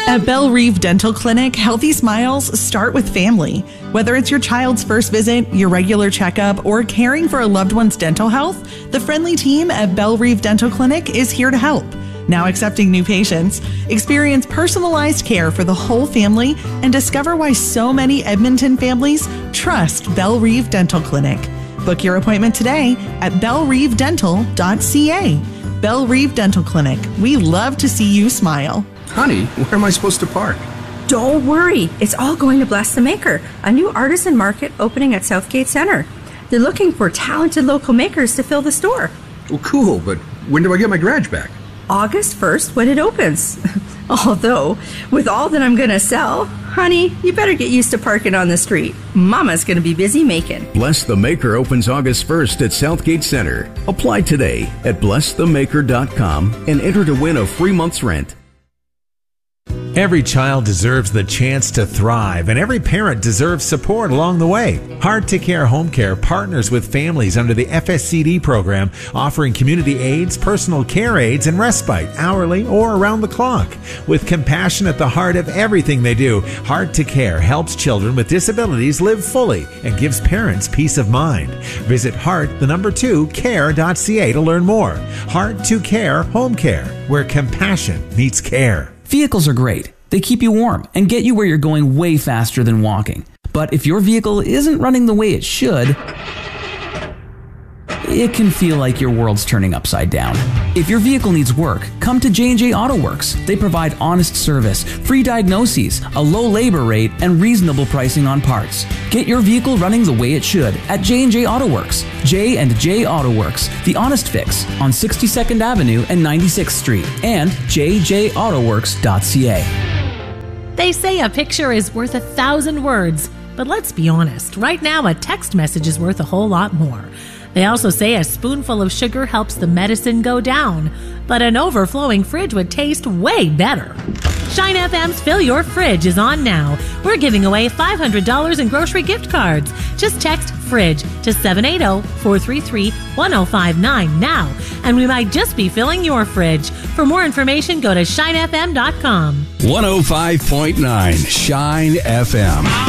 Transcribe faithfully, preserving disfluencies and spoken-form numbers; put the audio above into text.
At Belle Reve Dental Clinic, healthy smiles start with family. Whether it's your child's first visit, your regular checkup, or caring for a loved one's dental health, the friendly team at Belle Reve Dental Clinic is here to help. Now accepting new patients. Experience personalized care for the whole family and discover why so many Edmonton families trust Belle Reve Dental Clinic. Book your appointment today at belle reve dental dot c a. Belle Reve Dental Clinic. We love to see you smile. Honey, where am I supposed to park? Don't worry. It's all going to Bless the Maker, a new artisan market opening at Southgate Centre. They're looking for talented local makers to fill the store. Well, cool, but when do I get my garage back? August first when it opens. Although, with all that I'm going to sell, honey, you better get used to parking on the street. Mama's going to be busy making. Bless the Maker opens August first at Southgate Centre. Apply today at bless the maker dot com and enter to win a free month's rent. Every child deserves the chance to thrive, and every parent deserves support along the way. Heart to Care Home Care partners with families under the F S C D program, offering community aids, personal care aids, and respite hourly or around the clock. With compassion at the heart of everything they do, Heart to Care helps children with disabilities live fully and gives parents peace of mind. Visit heart, the number two, care dot c a to learn more. Heart to Care Home Care, where compassion meets care. Vehicles are great. They keep you warm and get you where you're going way faster than walking. But if your vehicle isn't running the way it should, it can feel like your world's turning upside down. If your vehicle needs work, come to J and J Auto Works. They provide honest service, free diagnoses, a low labor rate, and reasonable pricing on parts. Get your vehicle running the way it should at J and J Auto Works. J and J Auto Works, the honest fix on sixty-second Avenue and ninety-sixth Street, and j j auto works dot c a. They say a picture is worth a thousand words, but let's be honest, right now a text message is worth a whole lot more. They also say a spoonful of sugar helps the medicine go down, but an overflowing fridge would taste way better. Shine F M's Fill Your Fridge is on now. We're giving away five hundred dollars in grocery gift cards. Just text FRIDGE to seven eight zero, four three three, one zero five nine now, and we might just be filling your fridge. For more information, go to shine f m dot com. one oh five point nine Shine F M.